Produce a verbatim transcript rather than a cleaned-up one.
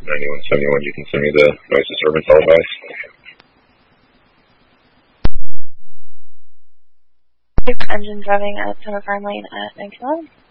ninety-one seventy-one, you can send me the noise disturbance alibis. Engine driving at Center Farm Lane at nineteen eleven.